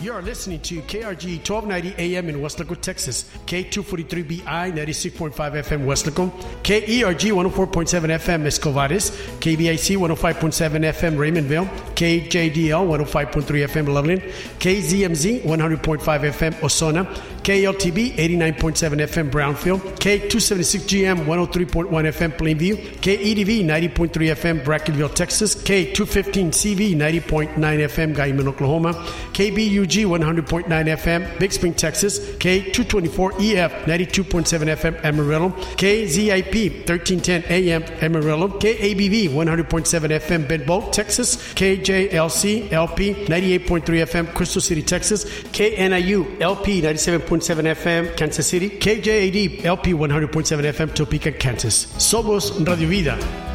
You are listening to KRG 1290 AM in Westlaco, Texas, K243BI 96.5 FM Westlaco, KERG 104.7 FM Escovares, KBIC 105.7 FM Raymondville, KJDL 105.3 FM Loveland, KZMZ 100.5 FM Osona, KLTB 89.7 FM Brownfield, K276GM 103.1 FM Plainview, KEDV 90.3 FM Brackettville, Texas, K215CV 90.9 FM Guyman, Oklahoma, KBUG 100.9 FM Big Spring, Texas, K224EF 92.7 FM Amarillo, KZIP 1310 AM Amarillo, KABV 100.7 FM Benbow, Texas, KJLC LP 98.3 FM Crystal City, Texas, KNIU LP 97.7 FM Kansas City, KJAD LP 100.7 FM Topeka, Kansas. Somos Radio Vida.